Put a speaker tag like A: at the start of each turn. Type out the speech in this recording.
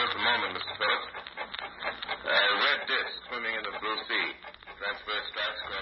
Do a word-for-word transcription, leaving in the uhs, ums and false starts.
A: at the moment, Mister Phillips. A red disc swimming in the blue sea. Transfer straps going